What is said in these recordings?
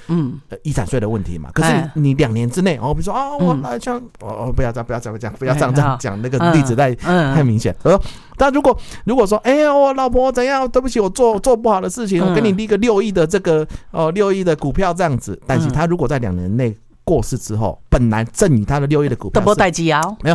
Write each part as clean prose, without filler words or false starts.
遗产税的问题嘛。可是你2年之内，比如说我来像不要这样讲，那个例子太明显。但如果说我老婆怎样，对不起，我做不好的事情，我给你立个6亿的这个6亿的股票这样子，但是他如果在2年内过世之后，本来赠予他的6亿的股票都没代志啊， 没有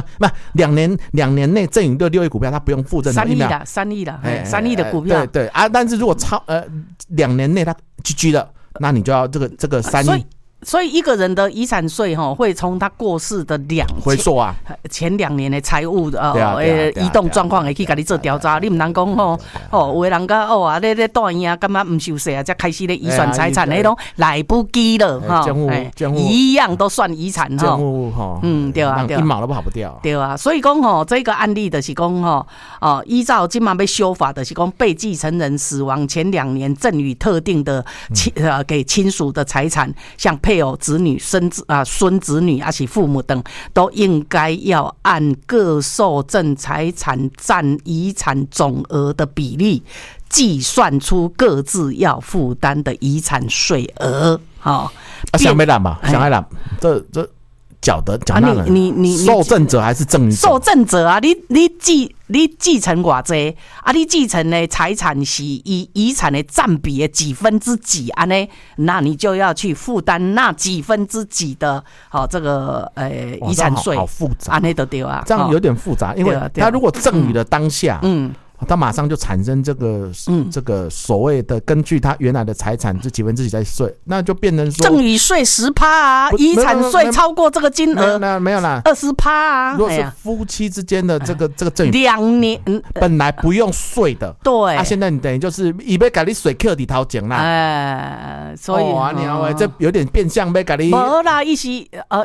，2年内赠予的6亿股票，他不用负任何1秒 3亿啦，3亿的股票， 对啊，但是如果超2年内他 GG 了，那你就要这个3亿。 所以一个人的遗产税会从他过世的回溯啊， 前2年的财务移动状况会去给你做调查。你不能讲有的人家咧住院啊，干嘛不收税啊，才开始咧遗传财产那种来不及了一样都算遗产对啊，一毛都跑不掉。 对啊，所以讲这个案例就是讲依照今嘛要修法，就是讲被继承人死亡前2年赠与特定的给亲属的财产，像配偶、子女、孙子女还是父母等，都应该要按各受赠财产占遗产总额的比例，计算出各自要负担的遗产税额。 想要嘛，这缴纳人，你受赠者还是赠与者？ 受赠者啊，你继承多少啊？你继承的财产是遗产的占比的几分之几啊？那你就要去负担那几分之几的这个遗产税。 好复杂， 安尼就对啊， 这样有点复杂，因为他如果赠与的当下，他马上就产生这个所谓的根据他原来的财产这几分之几在税，那就变成说赠与税10%啊，遗产税超过这个金额没有啦 20%啊。 如果是夫妻之间的这个赠与 2年本来不用税的， 对现在你等于就是以被给你税扣里头钱啦， 所以这有点变相被给你没啦，一时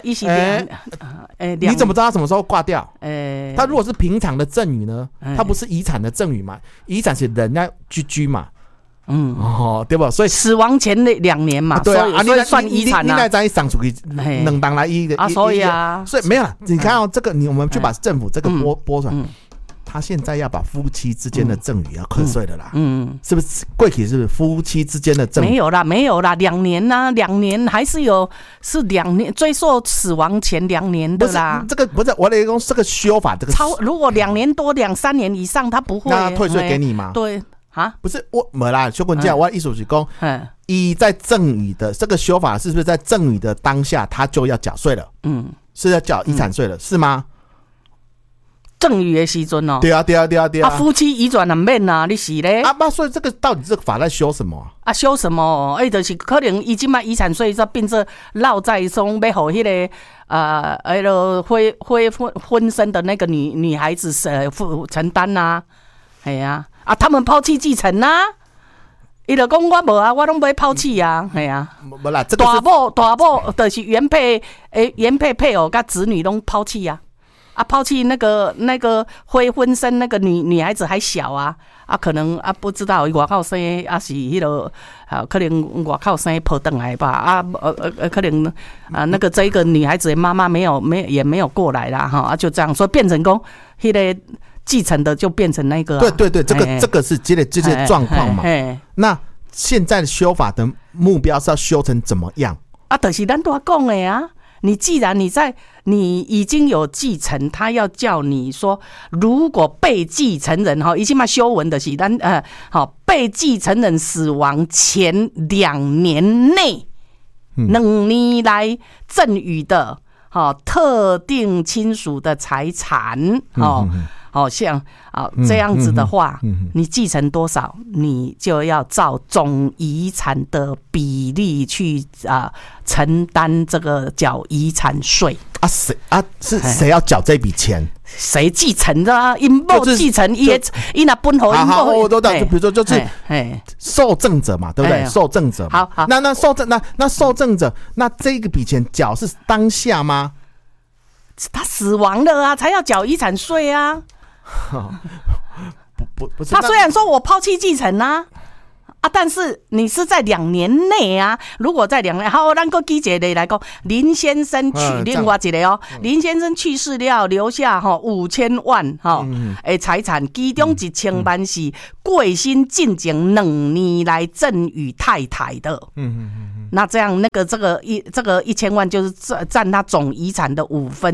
你怎么知道他什么时候挂掉？他如果是平常的赠与呢，他不是遗产的赠与嘛？遗产是人家居嘛，对吧？所以死亡前的2年嘛， 对啊， 所以算遗产啊。 你再送出去2当来所以没有了。你看这个，我们就把政府这个拨出来。他现在要把夫妻之间的赠与要课税的啦，是不是？贵体是不是夫妻之间的赠与？ 没有啦，2年呐，2年还是有，是2年追溯死亡前2年的啦。 这个不是我的说这个修法，这个如果2年多2-3年以上，他不会那退税给你吗？ 对啊， 不是我没啦，修滚价，我的意思是说，在赠与的这个修法，是不是在赠与的当下他就要缴税了？是要缴遗产税了，是吗？ 赠与的时阵对啊， 夫妻移转很免啊，你是咧所以这个到底这个法在修什么修什么？就是可能已经把遗产税变成落在中，要互迄个婚生的那个女孩子承担啊，他们抛弃继承啊，伊就讲我无啊，我拢不会抛弃啊， 没啦，这个大某就是原配配偶跟子女拢抛弃啊。抛弃那个婚生那个女孩子还小啊，可能不知道外口生是迄个可能外口生抱回来吧，可能那个这个女孩子的妈妈也没有过来啦就这样，所以变成讲迄个继承的就变成那个对，这个是这些状况嘛。那现在的修法的目标是要修成怎么样就是咱都讲的啊。你既然你已经有继承，他要叫你说，如果被继承人已经修文的是被继承人死亡前2年内2年来赠与的特定亲属的财产像这样子的话，你继承多少，你就要照总遗产的比例去承担这个缴遗产税是谁要缴这笔钱？ 谁继承的啊？因某继承，伊那本后因某， 我都懂。就比如说，就是受赠者嘛，对不对？受赠者。好，那受赠者，那这个笔钱缴是当下吗？ 他死亡了啊，才要缴遗产税啊。不是，他虽然说我抛弃继承但是你是在2年内啊。如果在2年，好，咱个举一个例来讲，林先生另外一个林先生去世了，留下5000万的财产，其中1000万是贵姓进前2年来赠与太太的。 那这样这个1000万就是占他总遗产的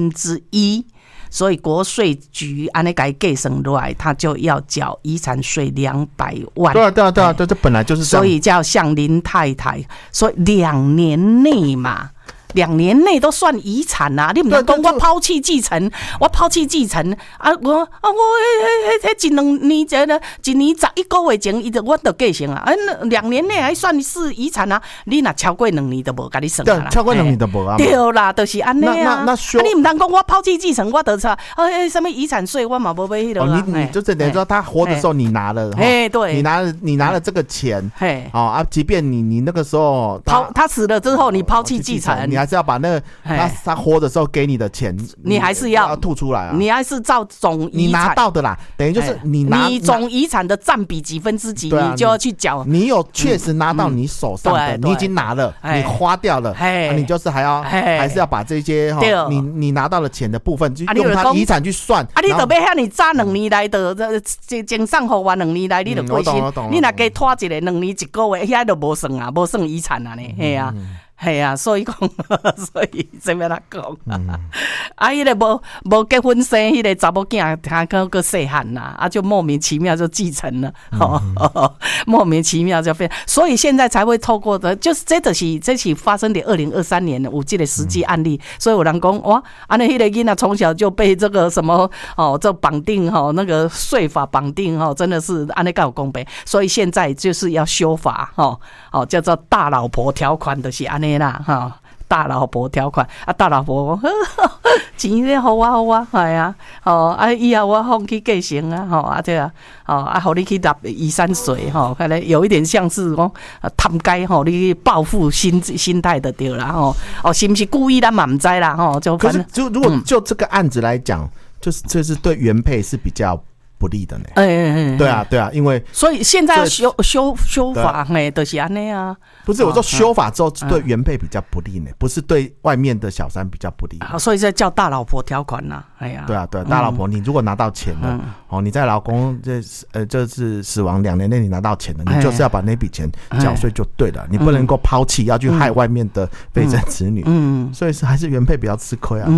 1/5，所以国税局按那个计算落来，他就要缴遗产税200万。 对啊，这本来就是这样。 所以叫向林太太，所以2年内嘛。2年内都算遗产啊！你唔能讲我抛弃继承啊！我迄1年前呢，1年11个月前，我就继承啊！2年内还算是遗产啊！你若超过2年就无甲你算啦。 超过2年就无啊。 对啦，就是安尼啊！你唔能讲我抛弃继承，我得啥？什么遗产税我嘛无要迄落啦。 你就是等于说他活的时候你拿了， 对， 你拿了这个钱，即便你那个时候他死了之后，你抛弃继承， 你还是要把那个他活的时候给你的钱， 你还是要吐出来啊！ 你还是照总遗产你拿到的啦，等于就是你总遗产的占比几分之几，你就要去缴。 你有确实拿到你手上的，你已经拿了，你花掉了，你就是还是要把这些你拿到的钱的部分，就用他遗产去算。 你就要遐尼早2年来的前送互我2年来，你就过身。你若加拖一个2年1个月，遐就无算啊，无算遗产啊呢，嘿啊。系啊，所以讲，怎么来讲？伊个无结婚生迄个查某囝，他个细汉呐，就莫名其妙就继承了，莫名其妙就变，所以现在才会透过的，就是这起发生在2023年有这个实际案例，所以有人讲哇，安尼迄个囡仔从小就被这个什么这绑定那个税法绑定真的是安尼够有公平，所以现在就是要修法叫做大老婆条款，就是安尼。大老婆条款啊，大老婆钱咧好啊，系啊，以后我放去继承啊，对啊，互你去纳遗产税看来有一点像是讲贪该你报复心态的对啦是不是故意咱嘛唔知啦就可是如果就这个案子来讲，就是对原配是比较不利的呢。对啊，因为所以现在要修法，就是安尼啊。 不是我说修法之后对原配比较不利呢，不是对外面的小三比较不利。 所以这叫大老婆条款呐。哎呀， 对啊，大老婆，你如果拿到钱了，你在老公就是死亡2年内你拿到钱了，你就是要把那笔钱缴税就对了，你不能够抛弃要去害外面的非正子女。所以还是原配比较吃亏啊。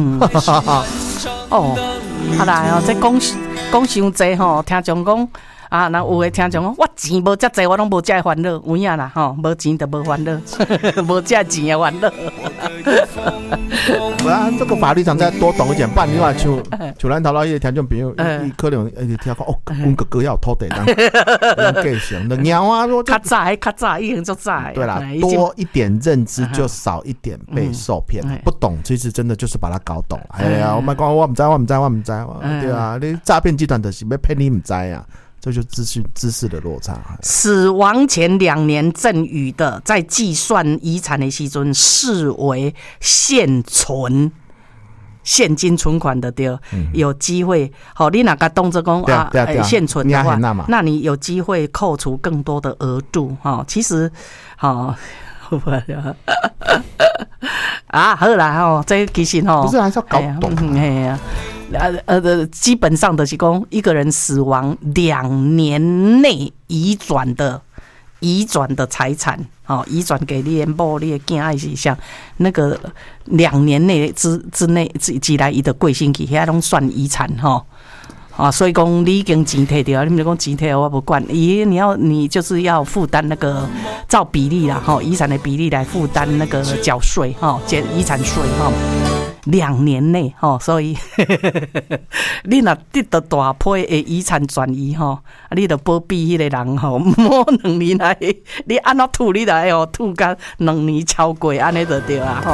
好啦，这讲伤济听众讲。那有的听众讲，我钱无遮济，我拢无遮烦恼，有影啦无钱就无烦恼，无遮钱的烦恼。 这个法律上再多懂一点，不然你话像咱头老一个听众朋友，伊可能听讲阮哥哥要有土地，当继承的鸟啊， 较早已经足早。 对啦，多一点认知就少一点被受骗，不懂其实真的就是把它搞懂。哎呀，我们讲我唔知，对啊，你诈骗集团就是要骗你唔知啊。这就知识的落差。 死亡前2年赠与的，在计算遗产的时阵视为现金存款的对，有机会你哪个动作讲现存的话，那你有机会扣除更多的额度其实好啦这其实不是还是要搞懂基本上的是讲一个人死亡2年内移转的财产移转给你的某你的囝还是像那个2年内之内寄来伊的贵姓去，遐拢算遗产所以讲你已经钱摕掉，你们讲钱摕我不管，你就是要负担那个照比例啦遗产的比例来负担那个缴税遗产税2年内所以你若得到大批的遗产转移你就保庇迄个人摸2年来，你按怎吐你来吐到2年超过安尼就对啊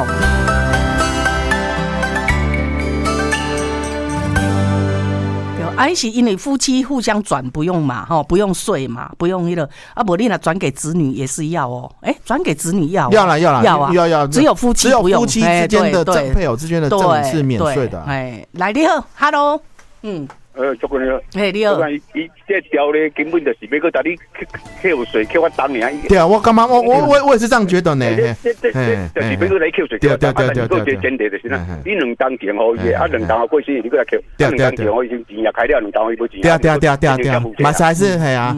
是因为夫妻互相转不用嘛不用税嘛，不用那个不你若转给子女也是要转给子女要要只有夫妻不用， 夫妻之间的配偶之间的赠与是免税的。 来你好 ，Hello， 足过了。 你好。 伊这条咧根本就是要个带你扣税扣我当年。 对啊，我干嘛？我也是这样觉得呢。 就是要个来扣税。 对。 个前提就是呢，你2当tiền好嘢，2当后过生你过来扣。2当tiền好已经钱也开了，2当后伊无钱。 对，马赛是系啊，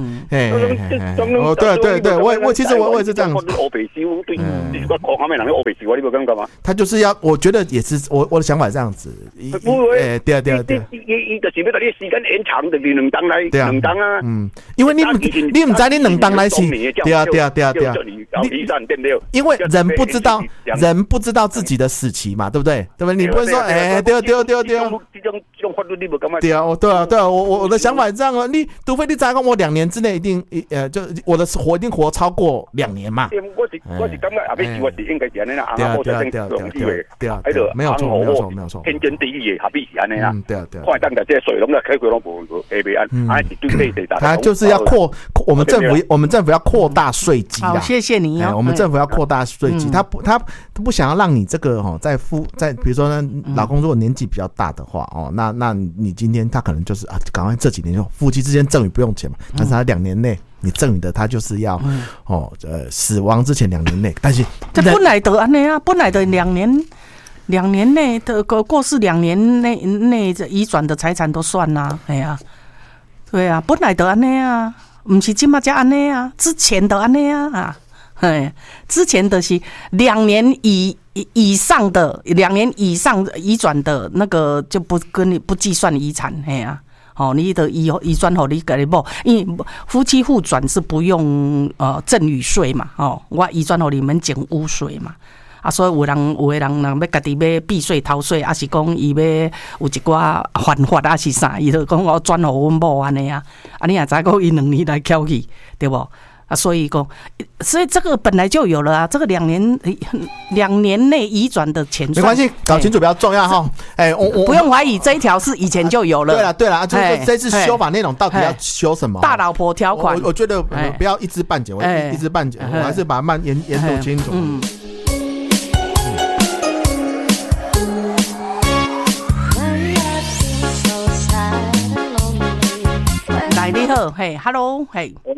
对，我其实我也是这样。 欧北州对，你说国方面人欧北州，你不感觉吗？ 他就是要，我觉得也是，我的想法是这样子。对。 伊就是要把你时间延长，就2当来，2当啊。 因为你唔知你2当来是，对。因为人不知道自己的死期嘛，对不对？对不对？你不会说，对。 这种法律你不感觉？ 对啊，我的想法是这样啊。你除非你再讲我2年之内一定，就我的活一定活超过2年嘛。 我是感觉阿妹我是应该是安尼啦， 对，没有错， 天经地义的合理是安尼啦。 对。 看当这税拢来开过拢无下袂安，是对对。 他就是要我们政府要扩大税基啊。 好，谢谢你哦。 我们政府要扩大税基，他不想要让你这个在比如说呢，老公如果年纪比较大的话那你今天他可能就是赶快这几年就夫妻之间赠与不用钱嘛，但是他2年内你赠与的他就是要死亡之前2年内，但是这本来就安尼啊，本来就2年内的过世2年内遗转的财产都算啦，对啊，本来就安尼啊，不是今嘛才安尼啊，之前都安尼啊，之前的是2年以上的2年以上遗转的那个就不跟你不计算遗产，你的遗转后你给你不，因为夫妻互转是不用赠与税嘛，我遗转后你们减污税嘛。所以有的人要家己要避税逃税，还是讲伊要有一寡犯法，还是啥，伊就讲我转互阮某安尼啊，你也知讲伊2年来翘去，对不？所以这个本来就有了啊，这个2年内移转的钱没关系，搞清楚比较重要哈。我不用怀疑这一条是以前就有了。 对了，就是这次修法内容到底要修什么？ 大老婆条款， 我觉得不要一知半解，我一知半解，我还是把它研读清楚。 来，你好，Hello，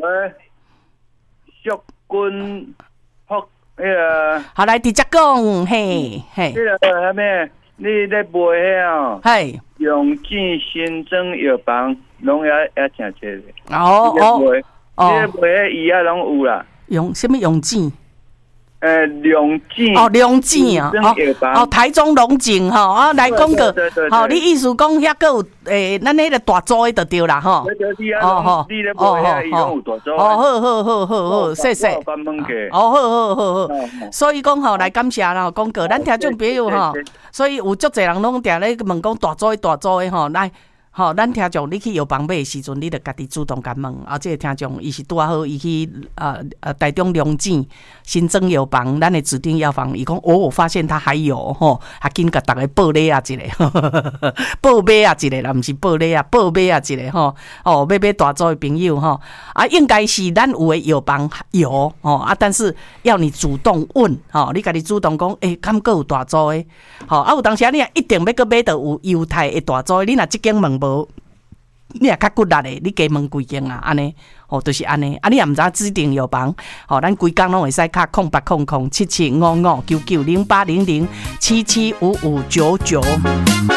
祝君福好来直接讲， 阿妹，你咧卖遐用钱新增药房，拢也诚济咧。你咧卖遐医啊，拢有啦。 用什么用钱？ 龙井龙井台中龙井来讲个，你意思讲遐个有咱迄个大组的就对啦你咧卖遐伊拢有大组。 好，谢谢。好，所以讲来感谢啦，讲个咱听众朋友所以有足侪人拢定咧问讲大组的来。咱听众你去药房买的时阵，你就家己主动甲问。这个听众伊是拄好，伊去台中龙井新增药房，咱的指定药房，伊讲我发现他还有还紧甲大家报礼啊一个，报买啊一个啦，毋是报礼啊，报买啊一个要买大组的朋友应该是咱有的药房有但是要你主动问你家己主动讲，敢还有大组的有当时你也一定要买到有犹太的大组的，你若这间问无。你也较骨力的，你加问几间啊？安尼，就是安尼。你也唔知指定药房，咱规工拢会使卡08007755990800775599。